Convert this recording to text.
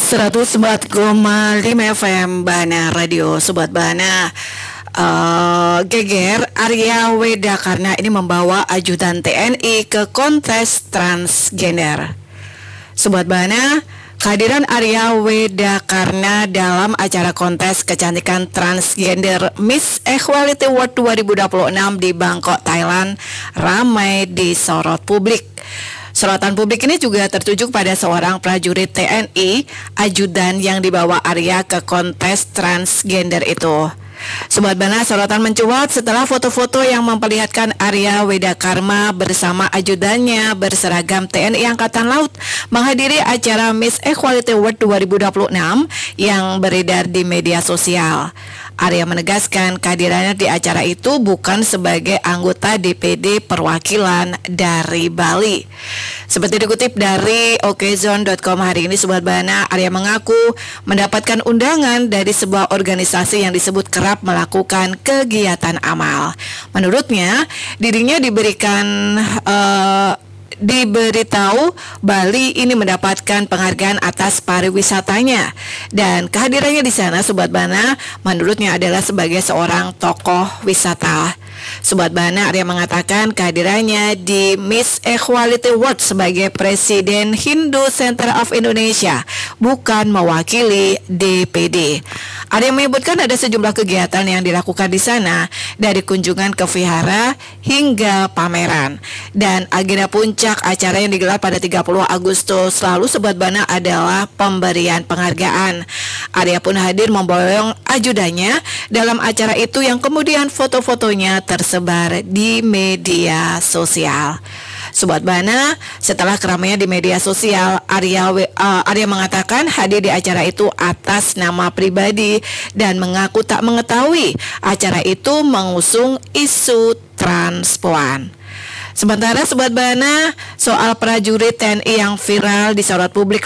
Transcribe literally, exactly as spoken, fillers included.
seratus empat koma lima F M Bana Radio. Sobat Bana, uh, geger Arya Wedakarna ini membawa ajudan T N I ke kontes transgender. Sobat Bana, kehadiran Arya Wedakarna dalam acara kontes kecantikan transgender Miss Equality World dua ribu dua puluh enam di Bangkok, Thailand ramai disorot publik. Sorotan publik ini juga tertuju pada seorang prajurit T N I ajudan yang dibawa Arya ke kontes transgender itu. Sobat Bana, sorotan mencuat setelah foto-foto yang memperlihatkan Arya Wedakarna bersama ajudannya berseragam T N I Angkatan Laut menghadiri acara Miss Equality World dua ribu dua puluh enam yang beredar di media sosial. Arya menegaskan kehadirannya di acara itu bukan sebagai anggota D P D perwakilan dari Bali. Seperti dikutip dari okezone dot com hari ini, Sobat Bana, Arya mengaku mendapatkan undangan dari sebuah organisasi yang disebut kerap melakukan kegiatan amal. Menurutnya, dirinya diberikan uh, diberitahu Bali ini mendapatkan penghargaan atas pariwisatanya, dan kehadirannya di sana, Sobat Bana, menurutnya adalah sebagai seorang tokoh wisata. Sobat Bana, Arya mengatakan kehadirannya di Miss Equality World sebagai Presiden Hindu Center of Indonesia, bukan mewakili D P D. Arya menyebutkan ada sejumlah kegiatan yang dilakukan di sana, dari kunjungan ke vihara hingga pameran. Dan agenda puncak acara yang digelar pada tiga puluh Agustus lalu, Sobat Bana, adalah pemberian penghargaan. Arya pun hadir memboyong ajudannya dalam acara itu yang kemudian foto-fotonya tersebar di media sosial. Sobat Bana, setelah keramaian di media sosial, Arya, uh, Arya mengatakan hadir di acara itu atas nama pribadi dan mengaku tak mengetahui acara itu mengusung isu transpuan. Sementara, Sobat Bana, soal prajurit T N I yang viral disorot publik